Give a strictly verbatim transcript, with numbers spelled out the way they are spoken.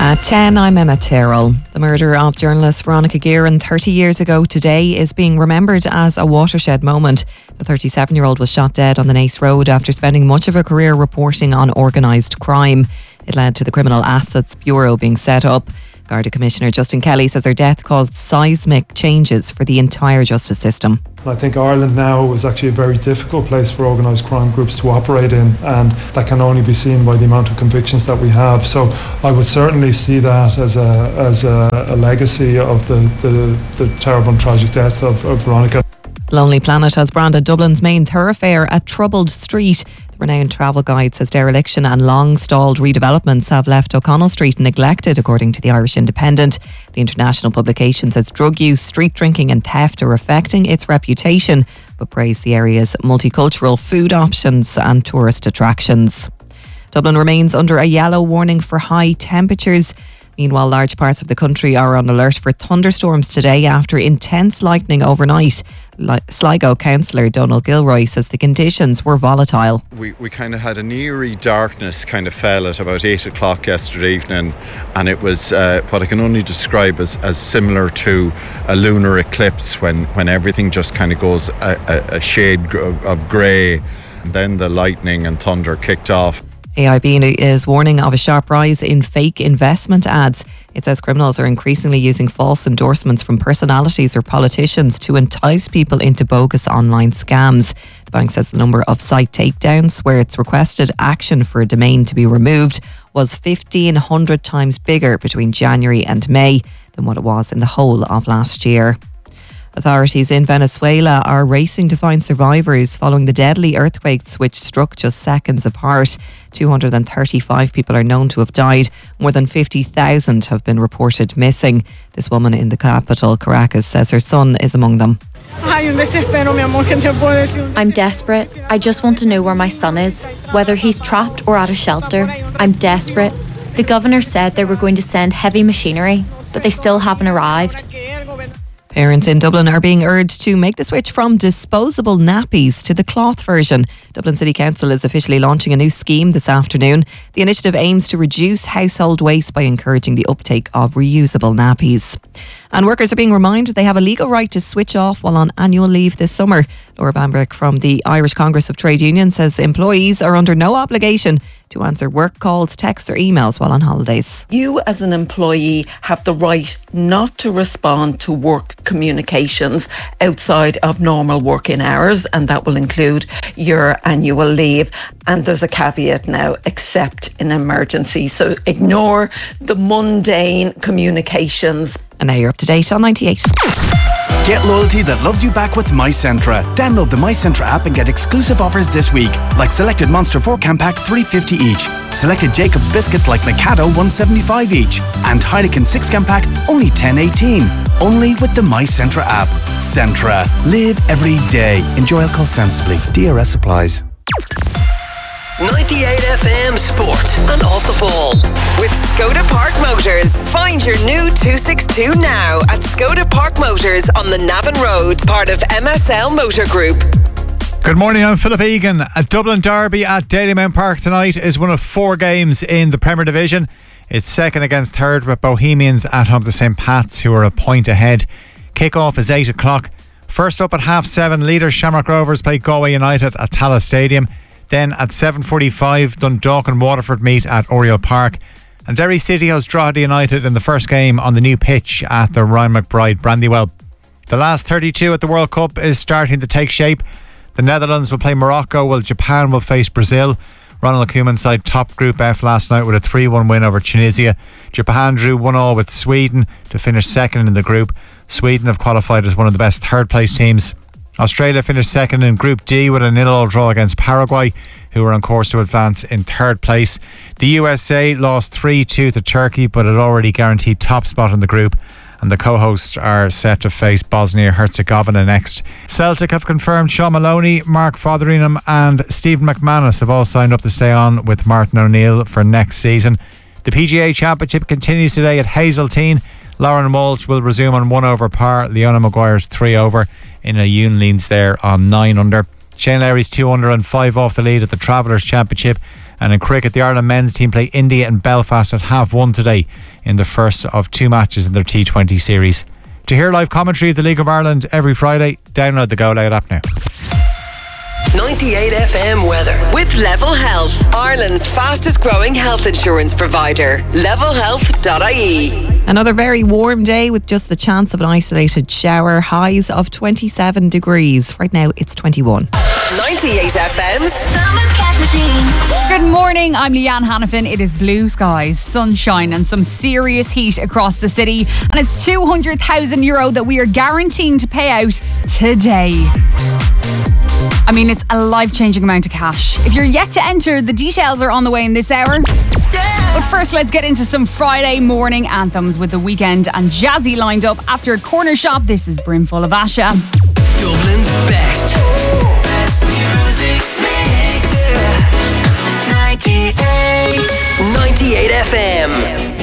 At ten, I'm Emma Terrell. The murder of journalist Veronica Guerin thirty years ago today is being remembered as a watershed moment. The thirty-seven-year-old was shot dead on the Naas Road after spending much of her career reporting on organised crime. It led to the Criminal Assets Bureau being set up. Garda Commissioner Justin Kelly says her death caused seismic changes for the entire justice system. I think Ireland now is actually a very difficult place for organised crime groups to operate in, and that can only be seen by the amount of convictions that we have. So I would certainly see that as a as a, a legacy of the, the, the terrible and tragic death of, of Veronica. Lonely Planet has branded Dublin's main thoroughfare a troubled street. The renowned travel guide says dereliction and long-stalled redevelopments have left O'Connell Street neglected, according to the Irish Independent. The international publication says drug use, street drinking and theft are affecting its reputation, but praised the area's multicultural food options and tourist attractions. Dublin remains under a yellow warning for high temperatures. Meanwhile, large parts of the country are on alert for thunderstorms today after intense lightning overnight. Sligo councillor Donald Gilroy says the conditions were volatile. We we kind of had an eerie darkness kind of fell at about eight o'clock yesterday evening, and it was uh, what I can only describe as, as similar to a lunar eclipse when, when everything just kind of goes a, a, a shade of, of grey, and then the lightning and thunder kicked off. A I B is warning of a sharp rise in fake investment ads. It says criminals are increasingly using false endorsements from personalities or politicians to entice people into bogus online scams. The bank says the number of site takedowns where it's requested action for a domain to be removed was fifteen hundred times bigger between January and May than what it was in the whole of last year. Authorities in Venezuela are racing to find survivors following the deadly earthquakes which struck just seconds apart. two hundred thirty-five people are known to have died. More than fifty thousand have been reported missing. This woman in the capital, Caracas, says her son is among them. I'm desperate. I just want to know where my son is, whether he's trapped or at a shelter. I'm desperate. The governor said they were going to send heavy machinery, but they still haven't arrived. Parents in Dublin are being urged to make the switch from disposable nappies to the cloth version. Dublin City Council is officially launching a new scheme this afternoon. The initiative aims to reduce household waste by encouraging the uptake of reusable nappies. And workers are being reminded they have a legal right to switch off while on annual leave this summer. Laura Bambrick from the Irish Congress of Trade Unions says employees are under no obligation to answer work calls, texts or emails while on holidays. You as an employee have the right not to respond to work communications outside of normal working hours, and that will include your annual leave. And there's a caveat now, except in emergency. So ignore the mundane communications. And now you're up to date on ninety-eight. Get loyalty that loves you back with MyCentra. Download the MyCentra app and get exclusive offers this week, like selected Monster four can pack three fifty each, selected Jacob's biscuits like Mikado one seventy-five each, and Heineken six can pack only ten eighteen. Only with the MyCentra app. Centra. Live every day. Enjoy alcohol sensibly. D R S applies. ninety-eight F M Sport and Off the Ball with Skoda Park Motors. Find your new two sixty-two now at Skoda Park Motors on the Navan Road, part of M S L Motor Group. Good morning, I'm Philip Egan. A Dublin derby at Dalymount Park tonight is one of four games in the Premier Division. It's second against third, with Bohemians at home to Saint Pat's, who are a point ahead. Kick-off is eight o'clock. First up at half seven, leaders Shamrock Rovers play Galway United at Tallaght Stadium. Then at seven forty-five, Dundalk and Waterford meet at Oriel Park. And Derry City hosts Drogheda United in the first game on the new pitch at the Ryan McBride Brandywell. The last thirty-two at the World Cup is starting to take shape. The Netherlands will play Morocco, while Japan will face Brazil. Ronald Koeman's side topped Group F last night with a three one win over Tunisia. Japan drew one all with Sweden to finish second in the group. Sweden have qualified as one of the best third place teams. Australia finished second in Group D with a nil all draw against Paraguay, who are on course to advance in third place. The U S A lost three two to Turkey, but had already guaranteed top spot in the group, and the co-hosts are set to face Bosnia-Herzegovina next. Celtic have confirmed Sean Maloney, Mark Fotheringham and Stephen McManus have all signed up to stay on with Martin O'Neill for next season. The P G A Championship continues today at Hazeltine. Lauren Walsh will resume on one over par. Leona Maguire's three over. In a Yoon leads there on nine under. Shane Lowry's two under and five off the lead at the Travellers Championship. And in cricket, the Ireland men's team play India in Belfast at half one today in the first of two matches in their T twenty series. To hear live commentary of the League of Ireland every Friday, download the Go Loud app now. ninety-eight F M weather with Level Health, Ireland's fastest growing health insurance provider. level health dot I E. Another very warm day with just the chance of an isolated shower. Highs of twenty-seven degrees. Right now it's twenty-one. ninety-eight F M's Summer Cash Machine. Good morning, I'm Leanne Hannafin. It is blue skies, sunshine and some serious heat across the city. And it's two hundred thousand euro that we are guaranteeing to pay out today. I mean, it's a life-changing amount of cash. If you're yet to enter, the details are on the way in this hour. But first, let's get into some Friday morning anthems with The Weeknd and Jazzy lined up after a corner shop. This is Brimful of Asha. Dublin's best. Best music mix. ninety-eight. ninety-eight F M.